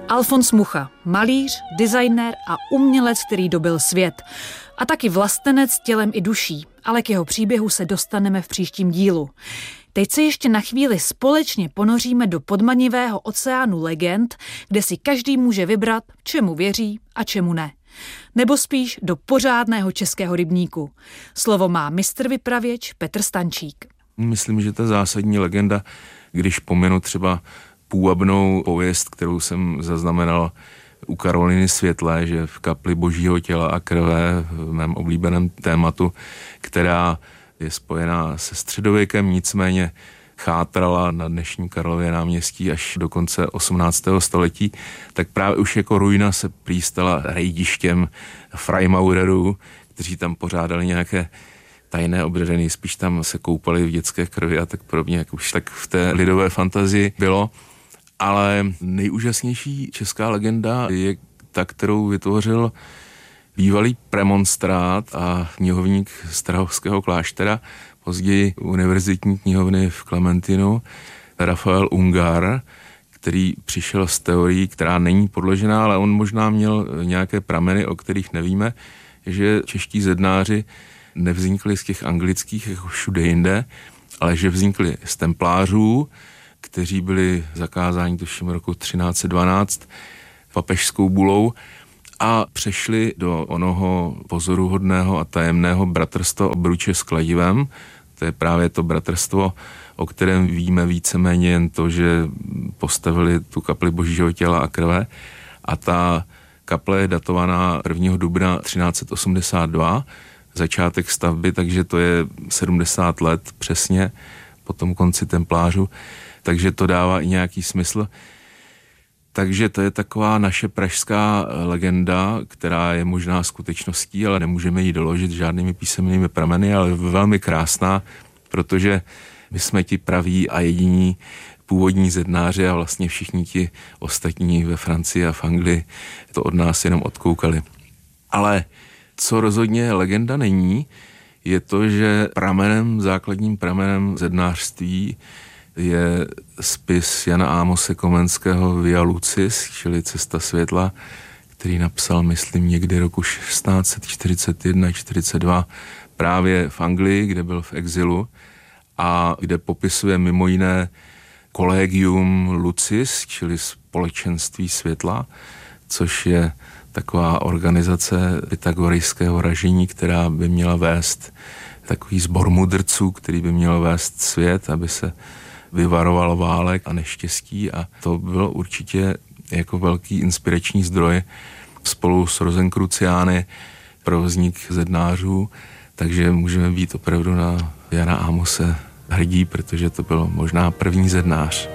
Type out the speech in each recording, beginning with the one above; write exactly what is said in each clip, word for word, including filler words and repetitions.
Alfons Mucha, malíř, designér a umělec, který dobyl svět. A taky vlastenec tělem i duší, ale k jeho příběhu se dostaneme v příštím dílu. Teď se ještě na chvíli společně ponoříme do podmanivého oceánu legend, kde si každý může vybrat, čemu věří a čemu ne. Nebo spíš do pořádného českého rybníku. Slovo má mistr vypravěč Petr Stančík. Myslím, že ta zásadní legenda, když pominu třeba půvabnou pověst, kterou jsem zaznamenal u Karoliny Světlé, že v kapli Božího těla a krve, v mém oblíbeném tématu, která je spojená se středověkem, nicméně chátrala na dnešním Karlově náměstí až do konce osmnáctého století, tak právě už jako ruina se prý stala rejdištěm Freimaurerů, kteří tam pořádali nějaké tajné obřady, spíš tam se koupali v dětské krvi a tak podobně, jak už tak v té lidové fantazii bylo. Ale nejúžasnější česká legenda je ta, kterou vytvořil bývalý premonstrát a knihovník Strahovského kláštera, později univerzitní knihovny v Klementinu, Rafael Ungar, který přišel s teorií, která není podložená, ale on možná měl nějaké prameny, o kterých nevíme, že čeští zednáři nevznikli z těch anglických jako všude jinde, ale že vznikli z templářů, kteří byli zakázáni tuším roku třináct set dvanáct papežskou bulou a přešli do onoho pozoruhodného a tajemného bratrstva Obruče s kladivem. To je právě to bratrstvo, o kterém víme víceméně jen to, že postavili tu kapli Božího těla a krve. A ta kaple je datovaná prvního dubna třináct set osmdesát dva, začátek stavby, takže to je sedmdesát let přesně po tom konci templářů. Takže to dává i nějaký smysl. Takže to je taková naše pražská legenda, která je možná skutečností, ale nemůžeme ji doložit žádnými písemnými prameny, ale velmi krásná, protože my jsme ti praví a jediní původní zednáři a vlastně všichni ti ostatní ve Francii a v Anglii to od nás jenom odkoukali. Ale co rozhodně legenda není, je to, že pramenem, základním pramenem zednářství je spis Jana Ámose Komenského Via Lucis, čili Cesta světla, který napsal, myslím, někdy roku šestnáct set čtyřicet jedna čtyřicet dva právě v Anglii, kde byl v exilu a kde popisuje mimo jiné Collegium Lucis, čili společenství světla, což je taková organizace pythagorejského ražení, která by měla vést takový sbor mudrců, který by měl vést svět, aby se vyvaroval válek a neštěstí, a to bylo určitě jako velký inspirační zdroj spolu s Rosenkruciány pro vznik zednářů, takže můžeme být opravdu na Jana Ámose hrdí, protože to byl možná první zednář.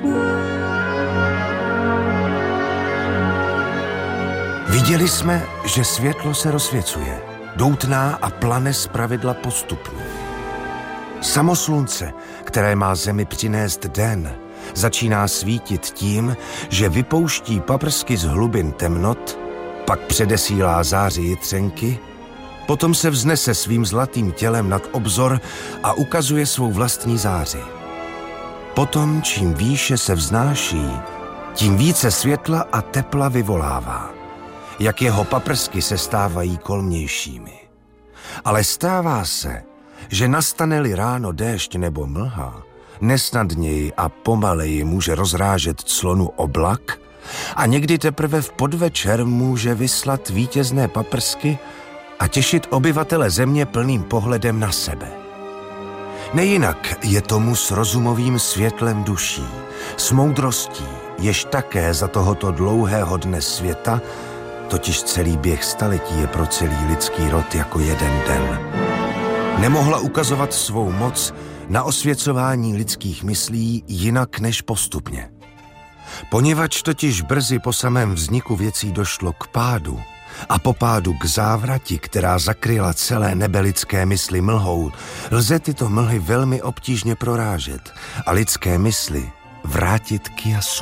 Viděli jsme, že světlo se rozsvěcuje, doutná a plane zpravidla postupně. Samo slunce, které má zemi přinést den, začíná svítit tím, že vypouští paprsky z hlubin temnot, pak předesílá záři jitřenky, potom se vznese svým zlatým tělem nad obzor a ukazuje svou vlastní záři. Potom, čím výše se vznáší, tím více světla a tepla vyvolává, jak jeho paprsky se stávají kolmějšími. Ale stává se, že nastane-li ráno déšť nebo mlha, nesnadněji a pomaleji může rozrážet clonu oblak a někdy teprve v podvečer může vyslat vítězné paprsky a těšit obyvatele země plným pohledem na sebe. Nejinak je tomu s rozumovým světlem duší, s moudrostí, jež také za tohoto dlouhého dne světa, totiž celý běh staletí je pro celý lidský rod jako jeden den, nemohla ukazovat svou moc na osvěcování lidských myslí jinak než postupně. Poněvadž totiž brzy po samém vzniku věcí došlo k pádu a po pádu k závrati, která zakryla celé nebe lidské mysli mlhou, lze tyto mlhy velmi obtížně prorážet a lidské mysli vrátit k jasu.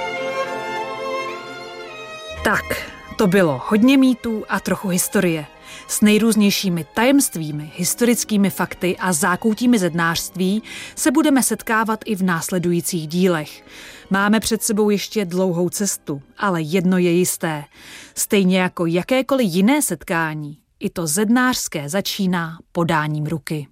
Tak, to bylo hodně mýtů a trochu historie. S nejrůznějšími tajemstvími, historickými fakty a zákoutími zednářství se budeme setkávat i v následujících dílech. Máme před sebou ještě dlouhou cestu, ale jedno je jisté. Stejně jako jakékoliv jiné setkání, i to zednářské začíná podáním ruky.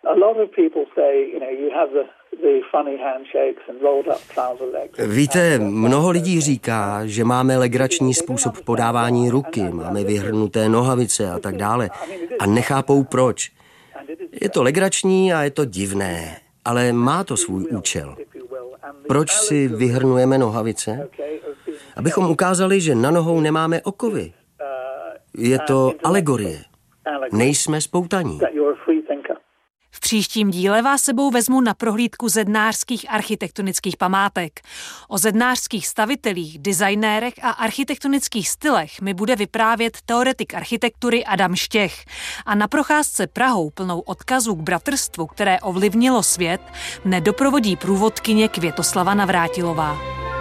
Víte, mnoho lidí říká, že máme legrační způsob podávání ruky, máme vyhrnuté nohavice a tak dále. A nechápou proč. Je to legrační a je to divné, ale má to svůj účel. Proč si vyhrnujeme nohavice? Abychom ukázali, že na nohou nemáme okovy. Je to alegorie. Nejsme spoutaní. V příštím díle vás sebou vezmu na prohlídku zednářských architektonických památek. O zednářských stavitelích, designérech a architektonických stylech mi bude vyprávět teoretik architektury Adam Štěch. A na procházce Prahou plnou odkazů k bratrstvu, které ovlivnilo svět, mne doprovodí průvodkyně Květoslava Navrátilová.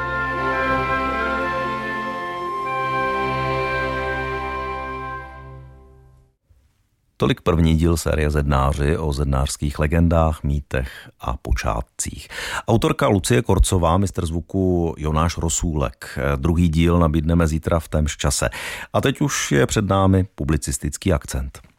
Tolik první díl série Zednáři o zednářských legendách, mýtech a počátcích. Autorka Lucie Korcová, mistr zvuku Jonáš Rosůlek. Druhý díl nabídneme zítra v témž čase. A teď už je před námi publicistický akcent.